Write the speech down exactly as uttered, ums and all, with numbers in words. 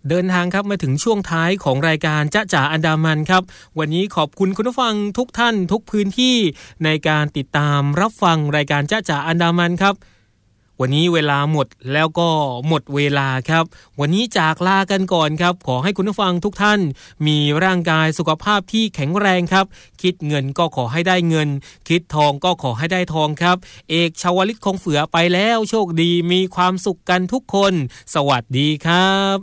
เดินทางครับมาถึงช่วงท้ายของรายการจ๊ะจ๋าอันดามันครับวันนี้ขอบคุณคุณผู้ฟังทุกท่านทุกพื้นที่ในการติดตามรับฟังรายการจ๊ะจ๋าอันดามันครับวันนี้เวลาหมดแล้วก็หมดเวลาครับวันนี้จากลากันก่อนครับขอให้คุณผู้ฟังทุกท่านมีร่างกายสุขภาพที่แข็งแรงครับคิดเงินก็ขอให้ได้เงินคิดทองก็ขอให้ได้ทองครับเอกชวลิตคงเฟือไปแล้วโชคดีมีความสุขกันทุกคนสวัสดีครับ